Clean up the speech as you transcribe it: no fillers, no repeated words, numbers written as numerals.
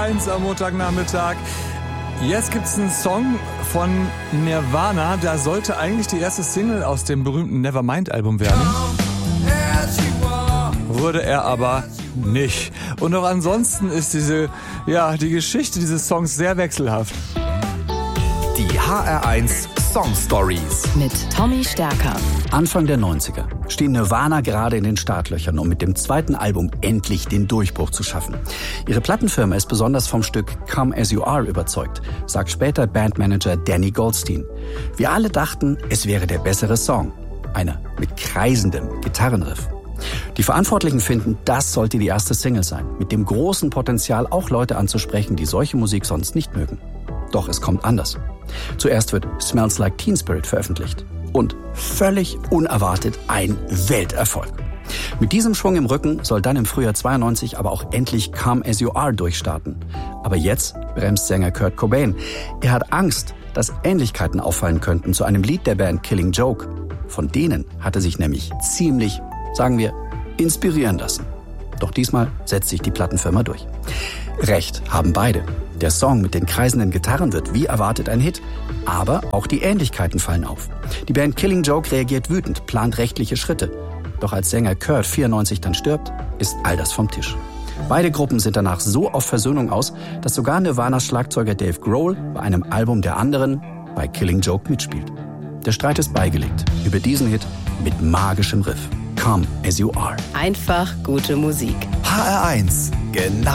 HR1 am Montagnachmittag. Jetzt gibt's einen Song von Nirvana. Da sollte eigentlich die erste Single aus dem berühmten Nevermind-Album werden. Wurde er aber nicht. Und auch ansonsten ist die Geschichte dieses Songs sehr wechselhaft. Die HR1 Song Stories mit Tommy Stärker. Anfang der 90er stehen Nirvana gerade in den Startlöchern, um mit dem zweiten Album endlich den Durchbruch zu schaffen. Ihre Plattenfirma ist besonders vom Stück Come As You Are überzeugt, sagt später Bandmanager Danny Goldstein. Wir alle dachten, es wäre der bessere Song. Einer mit kreisendem Gitarrenriff. Die Verantwortlichen finden, das sollte die erste Single sein, mit dem großen Potenzial, auch Leute anzusprechen, die solche Musik sonst nicht mögen. Doch es kommt anders. Zuerst wird Smells Like Teen Spirit veröffentlicht. Und völlig unerwartet ein Welterfolg. Mit diesem Schwung im Rücken soll dann im Frühjahr 92 aber auch endlich Come As You Are durchstarten. Aber jetzt bremst Sänger Kurt Cobain. Er hat Angst, dass Ähnlichkeiten auffallen könnten zu einem Lied der Band Killing Joke. Von denen hat er sich nämlich ziemlich, sagen wir, inspirieren lassen. Doch diesmal setzt sich die Plattenfirma durch. Recht haben beide. Der Song mit den kreisenden Gitarren wird wie erwartet ein Hit, aber auch die Ähnlichkeiten fallen auf. Die Band Killing Joke reagiert wütend, plant rechtliche Schritte. Doch als Sänger Kurt 94 dann stirbt, ist all das vom Tisch. Beide Gruppen sind danach so auf Versöhnung aus, dass sogar Nirvanas Schlagzeuger Dave Grohl bei einem Album der anderen bei Killing Joke mitspielt. Der Streit ist beigelegt über diesen Hit mit magischem Riff. Come As You Are. Einfach gute Musik. HR1, genau